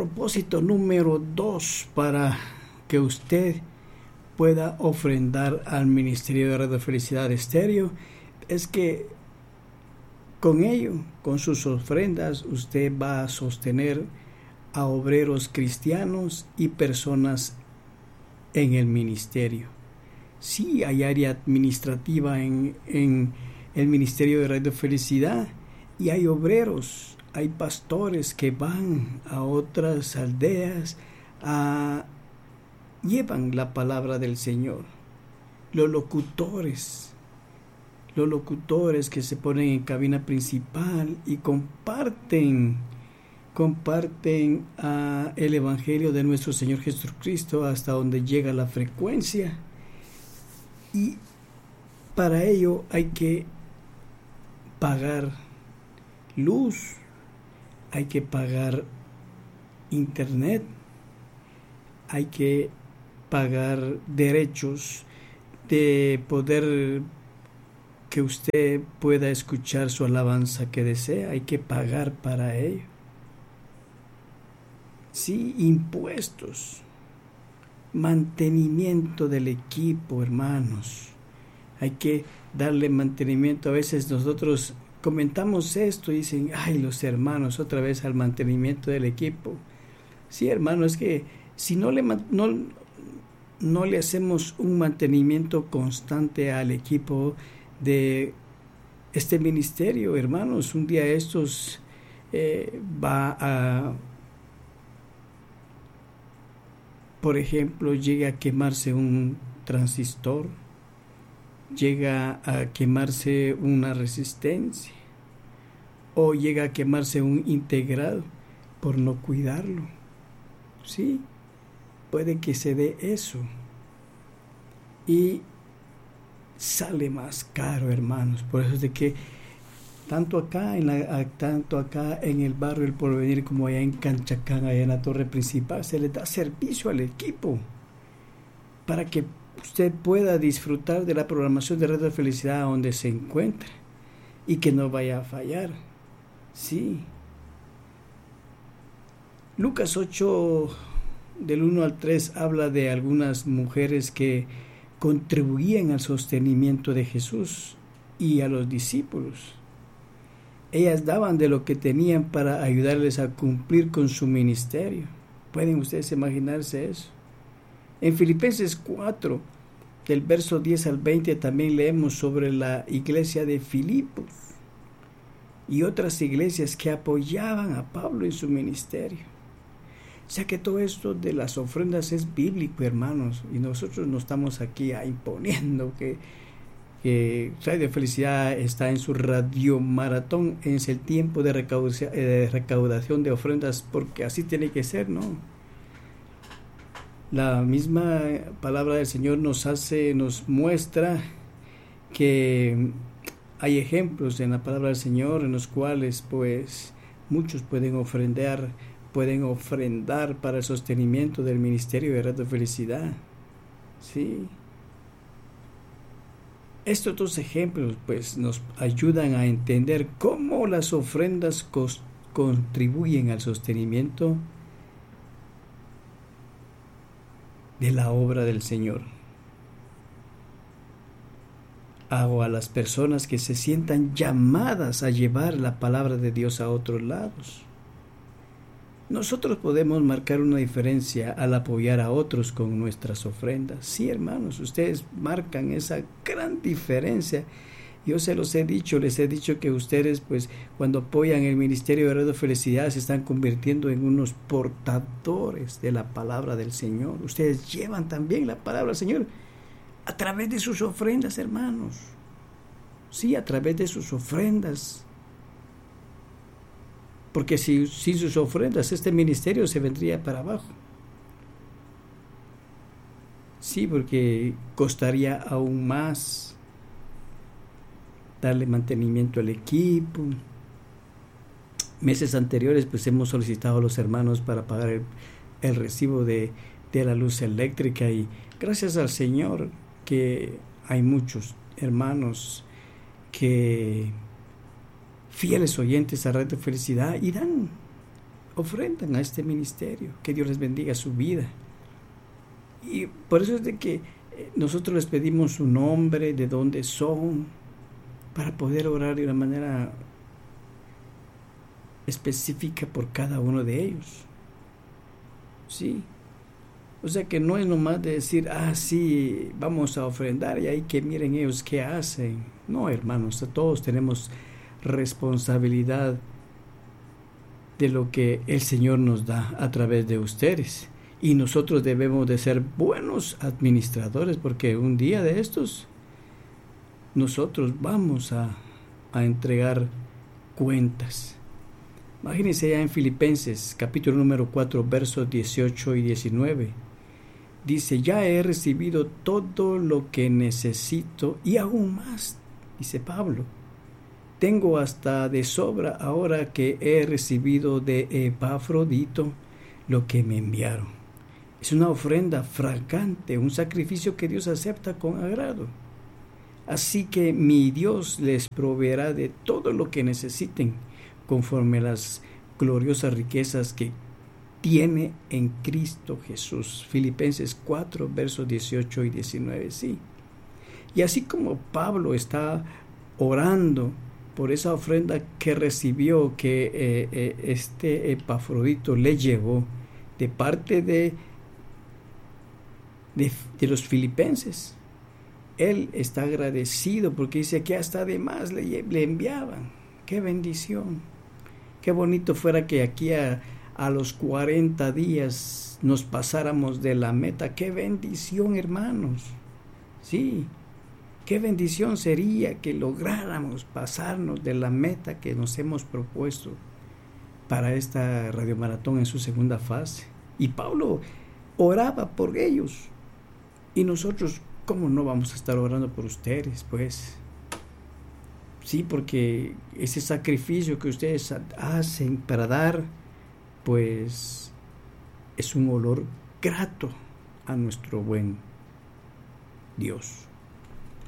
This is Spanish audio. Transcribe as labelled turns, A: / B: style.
A: propósito número 2 para que usted pueda ofrendar al Ministerio de Radio Felicidad Estéreo es que con ello, con sus ofrendas, usted va a sostener a obreros cristianos y personas en el ministerio. Sí, hay área administrativa en el Ministerio de Radio Felicidad y hay obreros, hay pastores que van a otras aldeas llevan la palabra del Señor. Los locutores que se ponen en cabina principal y comparten el Evangelio de nuestro Señor Jesucristo hasta donde llega la frecuencia. Y para ello hay que pagar luz, hay que pagar internet, hay que pagar derechos de poder que usted pueda escuchar su alabanza que desea, hay que pagar para ello. Sí, impuestos, mantenimiento del equipo, hermanos. Hay que darle mantenimiento. A veces nosotros comentamos esto y dicen, ay, los hermanos, otra vez al mantenimiento del equipo. Sí, hermano, es que si no le hacemos un mantenimiento constante al equipo de este ministerio, hermanos, un día estos va a, por ejemplo, llega a quemarse un transistor, llega a quemarse una resistencia o llega a quemarse un integrado por no cuidarlo. Sí, puede que se dé eso y sale más caro, hermanos. Por eso es de que tanto acá en el barrio El Porvenir como allá en Canchacán, allá en la torre principal, se le da servicio al equipo para que usted pueda disfrutar de la programación de Radio Felicidad donde se encuentre y que no vaya a fallar. Sí. Lucas 8 del 1 al 3 habla de algunas mujeres que contribuían al sostenimiento de Jesús y a los discípulos. Ellas daban de lo que tenían para ayudarles a cumplir con su ministerio. ¿Pueden ustedes imaginarse eso? En Filipenses 4, del verso 10 al 20, también leemos sobre la iglesia de Filipos y otras iglesias que apoyaban a Pablo en su ministerio. O sea que todo esto de las ofrendas es bíblico, hermanos, y nosotros no estamos aquí imponiendo que Radio Felicidad está en su radio maratón, es el tiempo de recaudación de ofrendas, porque así tiene que ser, ¿no? La misma palabra del Señor nos muestra que hay ejemplos en la palabra del Señor en los cuales pues muchos pueden ofrendar para el sostenimiento del ministerio de Radio Felicidad. Sí. Estos dos ejemplos pues nos ayudan a entender cómo las ofrendas contribuyen al sostenimiento de la obra del Señor. O a las personas que se sientan llamadas a llevar la palabra de Dios a otros lados. Nosotros podemos marcar una diferencia al apoyar a otros con nuestras ofrendas. Sí, hermanos, ustedes marcan esa gran diferencia. Yo les he dicho que ustedes, pues, cuando apoyan el Ministerio de Radio Felicidad, se están convirtiendo en unos portadores de la palabra del Señor. Ustedes llevan también la palabra del Señor a través de sus ofrendas, hermanos. Sí, a través de sus ofrendas. Porque sin sus ofrendas este ministerio se vendría para abajo. Sí, porque costaría aún más darle mantenimiento al equipo. Meses anteriores pues hemos solicitado a los hermanos para pagar el recibo de la luz eléctrica, y gracias al Señor que hay muchos hermanos que fieles oyentes a Radio Felicidad y dan ofrendan a este ministerio. Que Dios les bendiga su vida. Y por eso es de que nosotros les pedimos su nombre, de dónde son, para poder orar de una manera específica por cada uno de ellos. Sí. O sea que no es nomás de decir, sí, vamos a ofrendar y ahí que miren ellos qué hacen. No, hermanos, todos tenemos responsabilidad de lo que el Señor nos da a través de ustedes. Y nosotros debemos de ser buenos administradores, porque un día de estos nosotros vamos a entregar cuentas. Imagínense ya en Filipenses, capítulo número 4, versos 18 y 19. Dice, ya he recibido todo lo que necesito y aún más, dice Pablo. Tengo hasta de sobra ahora que he recibido de Epafrodito lo que me enviaron. Es una ofrenda fragante, un sacrificio que Dios acepta con agrado. Así que mi Dios les proveerá de todo lo que necesiten, conforme a las gloriosas riquezas que tiene en Cristo Jesús. Filipenses 4, versos 18 y 19, sí. Y así como Pablo está orando por esa ofrenda que recibió, que este Epafrodito le llevó de parte de los filipenses, él está agradecido porque dice que hasta además le enviaban. ¡Qué bendición! Qué bonito fuera que aquí a los 40 días nos pasáramos de la meta. ¡Qué bendición, hermanos! Sí, qué bendición sería que lográramos pasarnos de la meta que nos hemos propuesto para esta radiomaratón en su segunda fase. Y Pablo oraba por ellos. Y nosotros, ¿cómo no vamos a estar orando por ustedes? Pues sí, porque ese sacrificio que ustedes hacen para dar, pues es un olor grato a nuestro buen Dios.